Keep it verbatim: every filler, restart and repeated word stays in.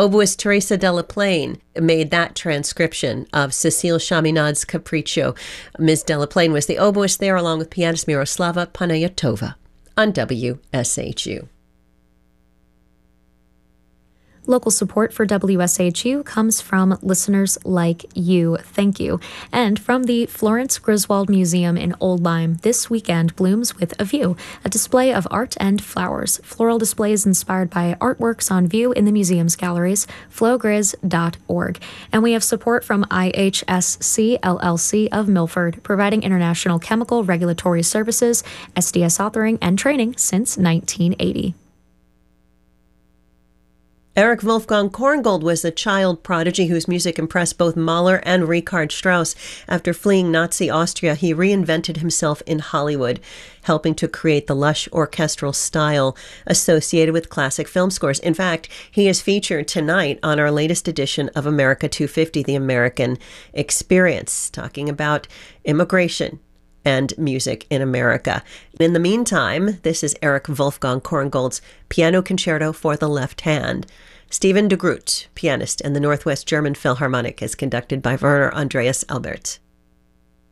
Oboist Teresa Delaplane made that transcription of Cécile Chaminade's Capriccio. Miz Delaplane was the oboist there, along with pianist Miroslava Panayotova on W S H U. Local support for W S H U comes from listeners like you. Thank you. And from the Florence Griswold Museum in Old Lyme, this weekend blooms with a view, a display of art and flowers. Floral displays inspired by artworks on view in the museum's galleries, flowgriz dot org. And we have support from I H S C L L C of Milford, providing international chemical regulatory services, S D S authoring, and training since nineteen eighty. Erich Wolfgang Korngold was a child prodigy whose music impressed both Mahler and Richard Strauss. After fleeing Nazi Austria, he reinvented himself in Hollywood, helping to create the lush orchestral style associated with classic film scores. In fact, he is featured tonight on our latest edition of America two fifty, The American Experience, talking about immigration and music in America. In the meantime, this is Erich Wolfgang Korngold's Piano Concerto for the Left Hand. Stephen de Groot, pianist in the Northwest German Philharmonic, is conducted by Werner Andreas Albert.